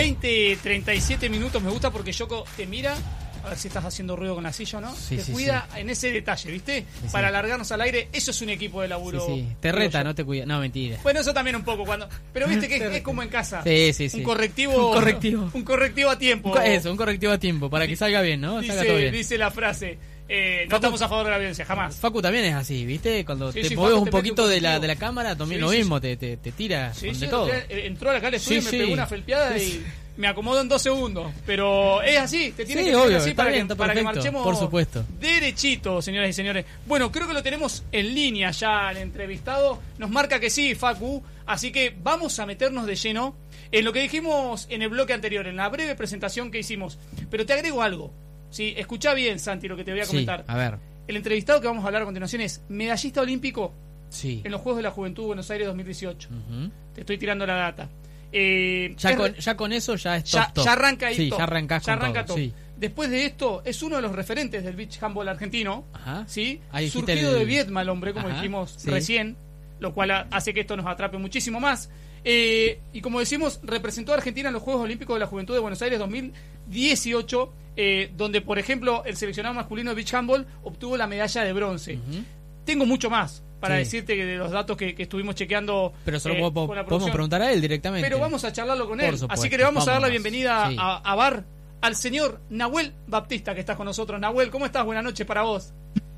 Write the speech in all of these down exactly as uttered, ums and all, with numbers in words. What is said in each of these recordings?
veinte, treinta y siete minutos. Me gusta porque Yoko te mira, a ver si estás haciendo ruido con la silla o no. Sí, te sí, cuida sí. en ese detalle, ¿viste? Sí, Para sí. alargarnos al aire. Eso es un equipo de laburo. Sí, sí. Te reta, no te cuida. No, mentira. Bueno, eso también un poco. cuando Pero viste que es, es como en casa. Sí, sí, sí. Un correctivo. Un correctivo. Un correctivo a tiempo. Eso, un correctivo a tiempo, para que salga bien, ¿no? Salga todo Dice, bien. dice la frase. Eh, no Facu- estamos a favor de la violencia, jamás. Facu también es así, ¿viste? Cuando Sí, te sí, mueves Facu un te mete poquito un de la, correctivo. de la cámara, también Sí, lo sí, mismo, sí. te, te, te tira Sí, con sí, de todo. eh, entró acá al estudio Sí, y me sí. pegó una felpeada Sí, y sí. me acomodó en dos segundos. Pero es así, te tiene Sí, que tener obvio, así está para, bien, que, está para que perfecto, marchemos por supuesto. derechito, señoras y señores. Bueno, creo que lo tenemos en línea ya al entrevistado. Nos marca que sí, Facu. Así que vamos a meternos de lleno en lo que dijimos en el bloque anterior, en la breve presentación que hicimos. Pero te agrego algo. ¿Sí? Escuchá bien, Santi, lo que te voy a comentar. Sí, a ver. El entrevistado que vamos a hablar a continuación es medallista olímpico Sí. en los Juegos de la Juventud Buenos Aires dos mil dieciocho. Uh-huh. Te estoy tirando la data. Eh, Ya, es- con, ya con eso ya es top, ya, top. ya arranca ahí Sí, top. ya arrancás Ya con arranca todo, top. sí. Después de esto, es uno de los referentes del beach handball argentino. Ajá. ¿Sí? Ahí dijiste Surgido el- de Viedma el hombre, como Ajá, dijimos sí. recién, lo cual ha- hace que esto nos atrape muchísimo más. Eh, y como decimos, representó a Argentina en los Juegos Olímpicos de la Juventud de Buenos Aires dos mil dieciocho, eh, donde, por ejemplo, el seleccionado masculino de beach handball obtuvo la medalla de bronce. Ujú. Tengo mucho más para Sí. decirte que de los datos que, que estuvimos chequeando. Pero solo eh, po- con la podemos producción. preguntar a él directamente. Pero vamos a charlarlo con Por él. supuesto, Así que le vamos a dar la vámonos. bienvenida Sí. a, a Bar, al señor Nahuel Baptista, que está con nosotros. Nahuel, ¿cómo estás? Buenas noches para vos.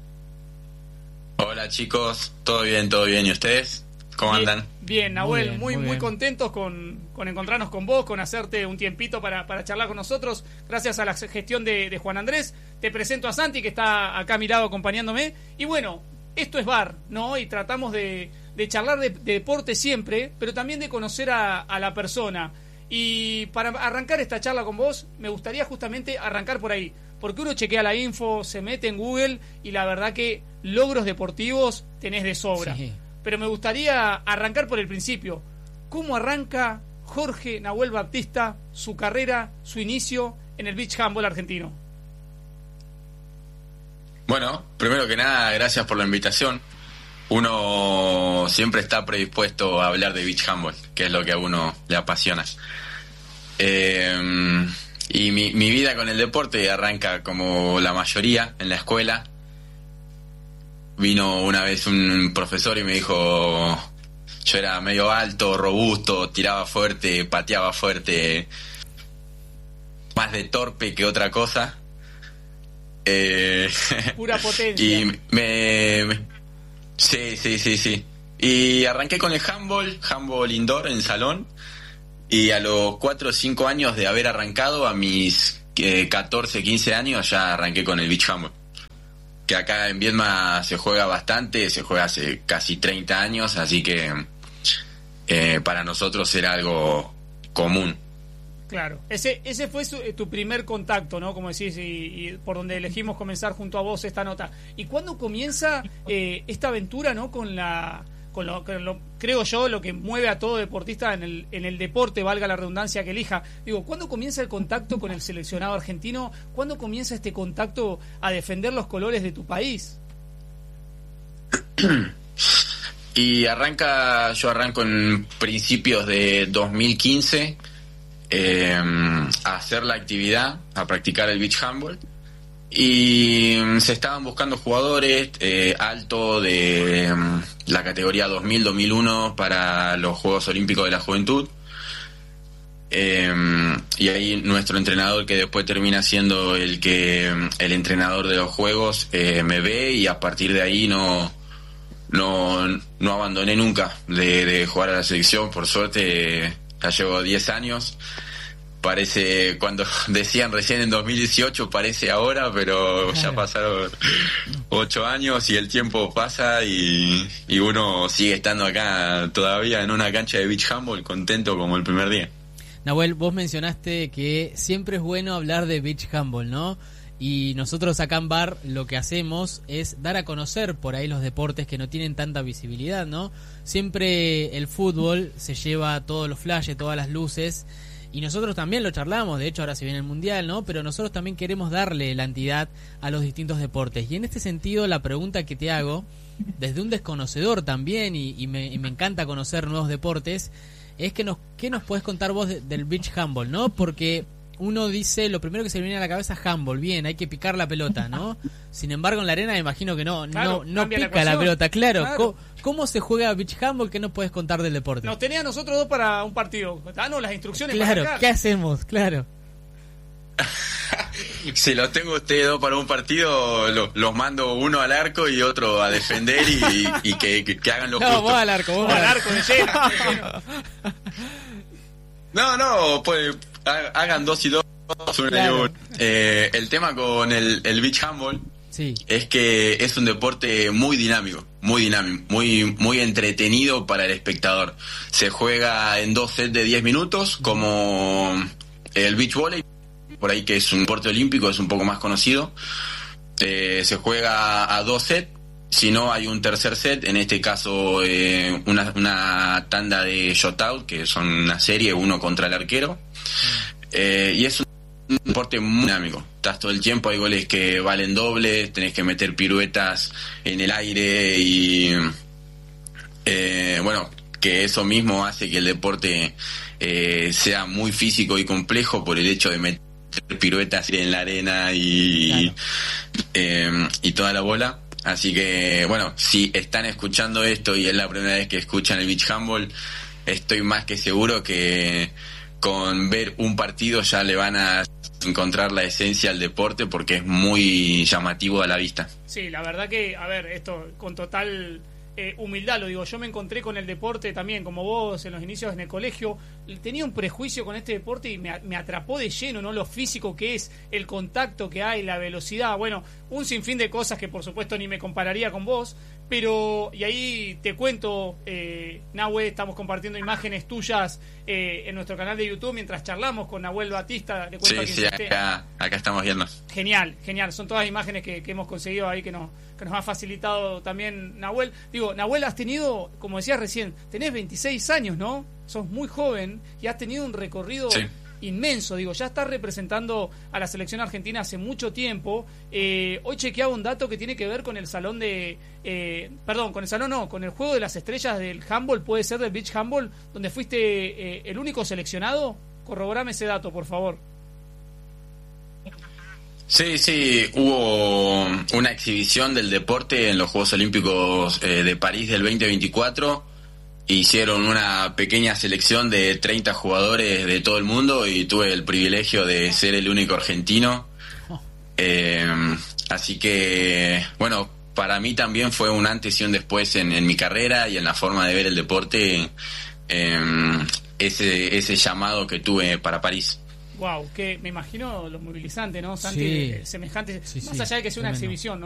Hola chicos, todo bien, todo bien, ¿y ustedes? ¿Cómo Bien, andan? Bien, Nahuel, bien, muy, muy muy, bien. contentos con, con encontrarnos con vos, con hacerte un tiempito para, para charlar con nosotros. Gracias a la gestión de, de Juan Andrés. Te presento a Santi, que está acá a mi lado acompañándome. Y bueno, esto es Bar, ¿no? Y tratamos de, de charlar de, de deporte siempre, pero también de conocer a, a la persona. Y para arrancar esta charla con vos, me gustaría justamente arrancar por ahí. Porque uno chequea la info, se mete en Google y la verdad que logros deportivos tenés de sobra. Sí. Pero me gustaría arrancar por el principio. ¿Cómo arranca Jorge Nahuel Baptista su carrera, su inicio en el beach handball argentino? Bueno, primero que nada, gracias por la invitación. Uno siempre está predispuesto a hablar de beach handball, que es lo que a uno le apasiona. Eh, y mi, mi vida con el deporte arranca como la mayoría en la escuela. Vino una vez un profesor y me dijo, yo era medio alto, robusto, tiraba fuerte, pateaba fuerte, más de torpe que otra cosa. Eh, Pura potencia. y me, me- sí, sí, sí, sí. Y arranqué con el handball, handball indoor en salón. Y a los cuatro o cinco años de haber arrancado, a mis eh, catorce, quince años, ya arranqué con el beach handball. Que acá en Viedma se juega bastante, se juega hace casi treinta años, así que eh, para nosotros era algo común. Claro, ese ese fue su- tu primer contacto, ¿no? Como decís, y, y por donde elegimos comenzar junto a vos esta nota. ¿Y cuándo comienza eh, esta aventura, ¿no? Con la, con lo, con lo- creo yo, lo que mueve a todo deportista en el, en el deporte, valga la redundancia que elija. Digo, ¿cuándo comienza el contacto con el seleccionado argentino? ¿Cuándo comienza este contacto a defender los colores de tu país? Y arranca, yo arranco en principios de dos mil quince eh, a hacer la actividad, a practicar el beach handball. Y mm, se estaban buscando jugadores eh, alto de mm, la categoría dos mil, dos mil uno para los Juegos Olímpicos de la Juventud. Eh, y ahí nuestro entrenador, que después termina siendo el que el entrenador de los Juegos, eh, me ve, y a partir de ahí no no no abandoné nunca de, de jugar a la selección. Por suerte, eh, ya llevo diez años. Parece, cuando decían recién en dos mil dieciocho, parece ahora, pero ya pasaron ocho años y el tiempo pasa, y, y uno sigue estando acá todavía en una cancha de beach handball, contento como el primer día. Nahuel, vos mencionaste que siempre es bueno hablar de beach handball, ¿no? Y nosotros acá en Bar lo que hacemos es dar a conocer por ahí los deportes que no tienen tanta visibilidad, ¿no? Siempre el fútbol se lleva todos los flashes, todas las luces, y nosotros también lo charlamos. De hecho ahora se viene el Mundial, ¿no? Pero nosotros también queremos darle la entidad a los distintos deportes. Y en este sentido la pregunta que te hago, desde un desconocedor también, y, y, me, y me encanta conocer nuevos deportes, es que nos, ¿qué nos puedes contar vos de, del beach handball, ¿no? Porque uno dice, lo primero que se le viene a la cabeza es handball, bien, hay que picar la pelota, ¿no? Sin embargo, en la arena me imagino que no, Claro, no, no cambia la pica la, ecuación. pelota, claro. Claro. ¿Cómo, cómo se juega beach handball? ¿Qué nos puedes contar del deporte? Nos tenía a nosotros dos para un partido. Danos las instrucciones Claro, para ¿qué acá. hacemos? Claro. Si los tengo ustedes dos para un partido, lo- los mando uno al arco y otro a defender y, y que, que- que hagan lo No, justo. vos al arco, vos Al al arco. arco de lleno, de lleno. No, no, pues ha- hagan dos y dos, uno Claro. y uno. Eh, el tema con el, el beach handball Sí, es que es un deporte muy dinámico, muy dinámico, muy, muy entretenido para el espectador. Se juega en dos sets de diez minutos, como el beach volley, por ahí que es un deporte olímpico, es un poco más conocido. Eh, se juega a dos sets, si no hay un tercer set, en este caso eh, una, una tanda de shutout, que son una serie, uno contra el arquero. Eh, y es un un deporte muy dinámico. Estás todo el tiempo, hay goles que valen doble, tenés que meter piruetas en el aire y eh, bueno, que eso mismo hace que el deporte eh, sea muy físico y complejo por el hecho de meter piruetas en la arena y, Claro. eh, y toda la bola. Así que bueno, si están escuchando esto y es la primera vez que escuchan el beach handball, estoy más que seguro que con ver un partido ya le van a encontrar la esencia al deporte porque es muy llamativo a la vista. Sí, la verdad que, a ver, esto con total eh, humildad lo digo, yo me encontré con el deporte también, como vos en los inicios en el colegio, tenía un prejuicio con este deporte y me, me atrapó de lleno, ¿no? Lo físico que es, el contacto que hay, la velocidad, bueno, un sinfín de cosas que por supuesto ni me compararía con vos, pero, y ahí te cuento, eh, Nahue, estamos compartiendo imágenes tuyas eh, en nuestro canal de YouTube mientras charlamos con Nahuel Batista, le cuento Sí, a quien sí, se esté- acá, acá estamos viendo. Genial, genial. Son todas imágenes que, que hemos conseguido ahí que nos, que nos ha facilitado también Nahuel. Digo, Nahuel, has tenido, como decías recién, tenés veintiséis años, ¿no? Sos muy joven y has tenido un recorrido Sí. inmenso. Digo, ya estás representando a la selección argentina hace mucho tiempo. Eh, hoy chequeaba un dato que tiene que ver con el salón de... Eh, perdón, con el salón no, con el juego de las estrellas del handball, puede ser del beach handball, donde fuiste eh, el único seleccionado. Corroborame ese dato, por favor. Sí, sí, hubo una exhibición del deporte en los Juegos Olímpicos eh, de París del veinte veinticuatro. Hicieron una pequeña selección de treinta jugadores de todo el mundo y tuve el privilegio de ser el único argentino. Eh, así que, bueno, para mí también fue un antes y un después en, en mi carrera y en la forma de ver el deporte, eh, ese, ese llamado que tuve para París. Wow, que me imagino lo movilizante, ¿no, Santi? Sí. Eh, Semejante, Sí, más sí, allá de que sea una tremendo. exhibición, ¿no?